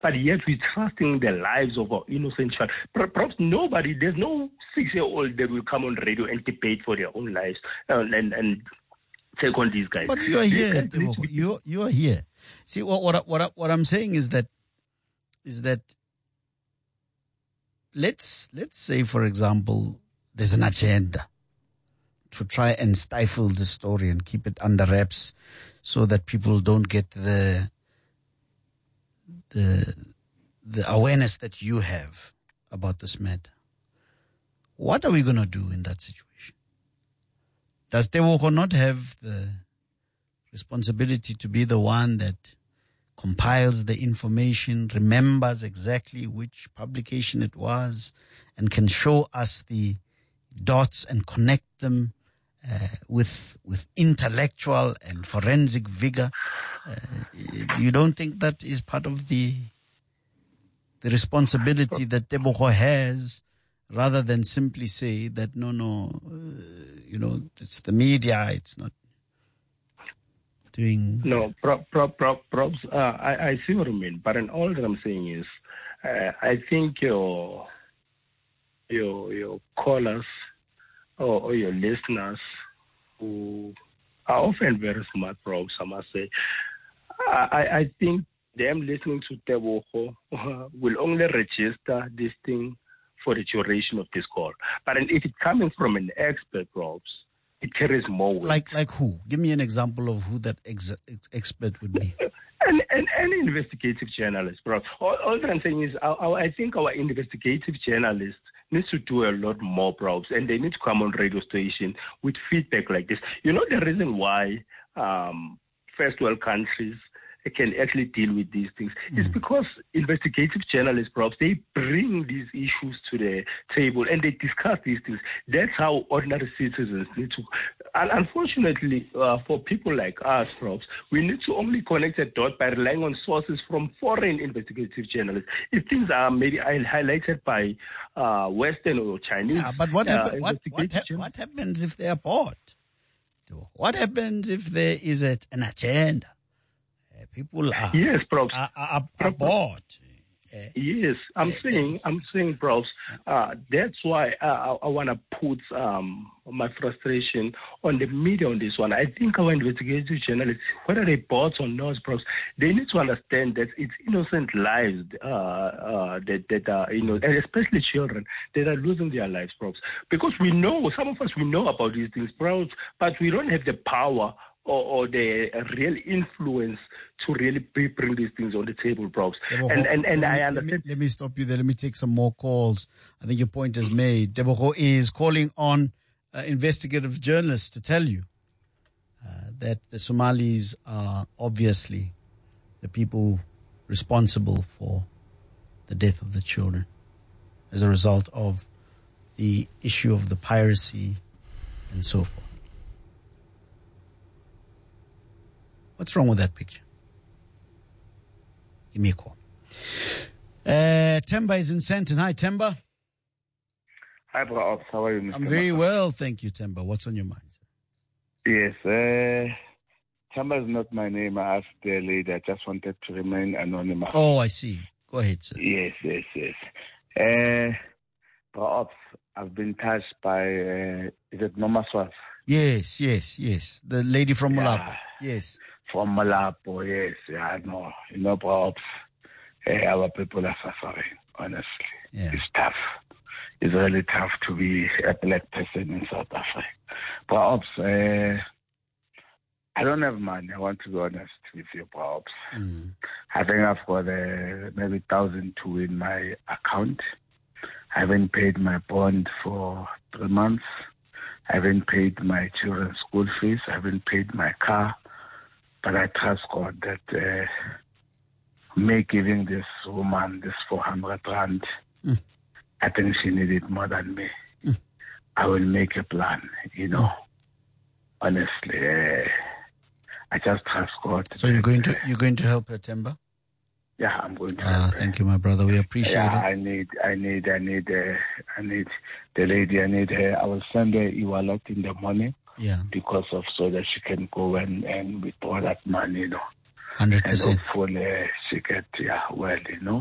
but yet we're trusting the lives of our innocent child. Perhaps nobody, there's no 6-year-old that will come on radio and debate for their own lives and take on these guys. But you are here, you are here. See, what I'm saying is that let's say, for example, there's an agenda to try and stifle the story and keep it under wraps so that people don't get the awareness that you have about this matter. What are we going to do in that situation? Does Tebogo not have the responsibility to be the one that compiles the information, remembers exactly which publication it was, and can show us the dots and connect them with intellectual and forensic vigor? You don't think that is part of the responsibility that Tebogo has, rather than simply say that it's the media, it's not doing... No, props. I see what you mean, but all that I'm saying is, I think your callers or your listeners, who are often very smart, props, I must say, I think them listening to Tebogo will only register this thing for the duration of this call. But if it's coming from an expert, props, it carries more weight. Like who? Give me an example of who that expert would be. Any investigative journalist, bro. All that I'm saying is, I think our investigative journalists needs to do a lot more, bro, and they need to come on radio station with feedback like this. You know the reason why first world countries can actually deal with these things is because investigative journalists, perhaps, they bring these issues to the table and they discuss these things. That's how ordinary citizens need to. And unfortunately, for people like us, perhaps, we need to only connect a dot by relying on sources from foreign investigative journalists. If things are maybe highlighted by Western or Chinese, but what happens if they are bought? What happens if there is an agenda? People are, yes, are bought. Yes, I'm saying, bros. That's why I want to put my frustration on the media on this one. I think our investigative journalists, whether they bought or not, bros, they need to understand that it's innocent lives that are, and especially children that are losing their lives, bros. Because we know, some of us, we know about these things, bros, but we don't have the power or the real influence to really bring these things on the table, bros. And I understand. Let me stop you there. Let me take some more calls. I think your point is made. Tebogo is calling on investigative journalists to tell you that the Somalis are obviously the people responsible for the death of the children as a result of the issue of the piracy and so forth. What's wrong with that picture? Give me a call. Temba is in Sandton. Hi, Temba. Hi, Bro Ops. How are you, Mr. I'm very well, thank you, Temba. What's on your mind, sir? Yes, Temba is not my name. I asked the lady. I just wanted to remain anonymous. Oh, I see. Go ahead, sir. Yes. Bro Ops, I've been touched by, is it Mama Swaf? Yes. The lady from Malapo. Yes. From Malapo, yes. I know. Perhaps our people are suffering, honestly. Yeah. It's tough. It's really tough to be a black person in South Africa. Perhaps I don't have money. I want to be honest with you, perhaps. I think I've got maybe 1,002 in my account. I haven't paid my bond for 3 months. I haven't paid my children's school fees. I haven't paid my car. But I trust God that me giving this woman this 400 rand, I think she needed more than me. I will make a plan, Honestly, I just trust God. So you're going to help her, Temba? Yeah, I'm going to help her. Thank you, my brother. We appreciate it. I need the lady. I need her. I will send her e-wallet in the morning. Yeah. Because of so that she can go and withdraw that money, 100%. And hopefully she get well,